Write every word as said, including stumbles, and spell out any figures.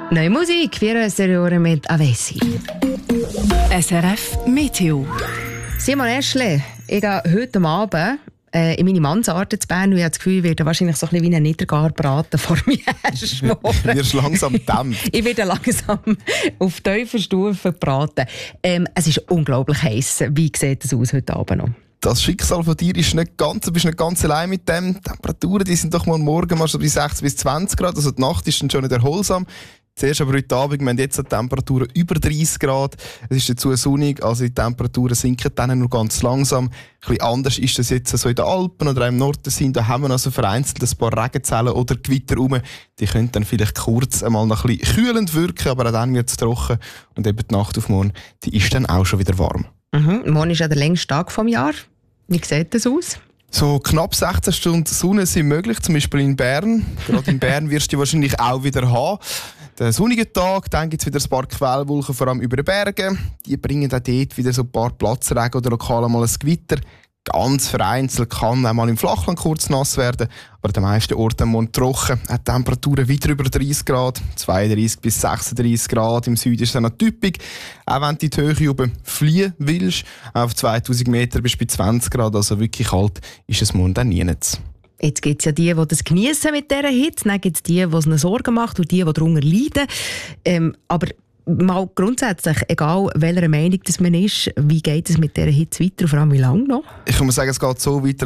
Neue Musik, vierundzwanzig Jahre mit Avesi. S R F Meteo. Simon Eschle, ich gehe heute Abend äh, in meine Mansarde zu Bern und ich habe das Gefühl, ich werde wahrscheinlich so ein bisschen wie ein Niedergarbraten vor mir herschmoren. Du wirst langsam gedämpft. Ich werde langsam auf tiefer Stufe gebraten. Ähm, es ist unglaublich heiß. Wie sieht es aus heute Abend noch? Das Schicksal von dir ist nicht ganz, du bist nicht ganz allein mit dem. Die Temperaturen die sind doch mal morgen mal so bei sechzehn bis zwanzig Grad, also die Nacht ist dann schon nicht erholsam. Zuerst aber heute Abend, wir haben jetzt eine Temperatur über dreißig Grad. Es ist dazu sonnig, also die Temperaturen sinken dann nur ganz langsam. Ein bisschen anders ist das jetzt so in den Alpen oder auch im Norden sind. Da haben wir also vereinzelt ein paar Regenzellen oder Gewitter rum. Die können dann vielleicht kurz einmal noch ein bisschen kühlend wirken, aber auch dann wird es trocken. Und eben die Nacht auf morgen, die ist dann auch schon wieder warm. Mhm. Morgen ist ja der längste Tag des Jahres. Wie sieht das aus? So knapp sechzehn Stunden Sonne sind möglich, zum Beispiel in Bern. Gerade in Bern wirst du wahrscheinlich auch wieder haben. Der sonnige Tag, dann gibt es wieder ein paar Quellwolken, vor allem über den Bergen. Die bringen auch dort wieder so ein paar Platzregen oder lokal mal ein Gewitter. Ganz vereinzelt kann auch mal im Flachland kurz nass werden, aber an den meisten Orten am Morgen trocken. Auch Temperaturen wieder über dreißig Grad, zweiunddreißig bis sechsunddreißig Grad. Im Süden ist es noch typisch. Auch wenn du in die Höhe oben fliehen willst, auf zweitausend Meter bis bei zwanzig Grad, also wirklich kalt, ist es morgen dann nirgends. Jetzt gibt es ja die, die das genießen mit dieser Hitze, dann gibt es die, die es ihnen Sorgen macht und die, die darunter leiden. Ähm, aber mal grundsätzlich, egal welcher Meinung das man ist, wie geht es mit dieser Hitze weiter und vor allem wie lange noch? Ich kann mal sagen, es geht so weiter,